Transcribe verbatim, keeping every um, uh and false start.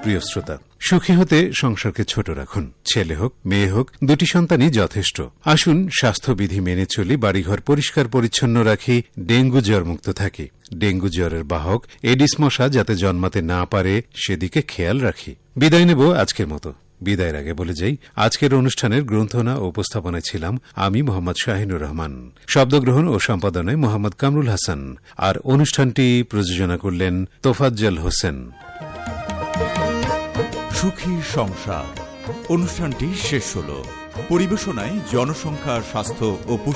প্রিয় শ্রোতা, সুখী হতে সংসারকে ছোট রাখুন। ছেলে হোক মেয়ে হোক, দুটি সন্তানই যথেষ্ট। আসুন স্বাস্থ্যবিধি মেনে চলি, বাড়িঘর পরিষ্কার পরিচ্ছন্ন রাখি, ডেঙ্গু জ্বর মুক্ত থাকি। ডেঙ্গু জ্বরের বাহক এডিস মশা যাতে জন্মাতে না পারে সেদিকে খেয়াল রাখি। বিদায় নেব আজকের মতো। বিদায়ের আগে বলে যাই, আজকের অনুষ্ঠানের গ্রন্থনা ও উপস্থাপনায় ছিলাম আমি মোহাম্মদ শাহিনুর রহমান, শব্দগ্রহণ ও সম্পাদনায় মোহাম্মদ কামরুল হাসান, আর অনুষ্ঠানটি প্রযোজনা করলেন তোফাজ্জল হোসেন। সুখী সংসার অনুষ্ঠানটি শেষ হল। পরিবেশনায় জনসংখ্যা, স্বাস্থ্য ও